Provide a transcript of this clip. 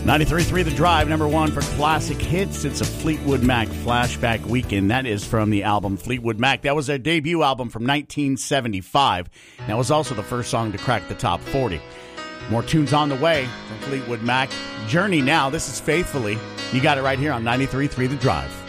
93.3 The Drive, number one for classic hits. It's a Fleetwood Mac flashback weekend. That is from the album Fleetwood Mac. That was their debut album from 1975. That was also the first song to crack the top 40. More tunes on the way from Fleetwood Mac. Journey now. This is Faithfully. You got it right here on 93.3 The Drive.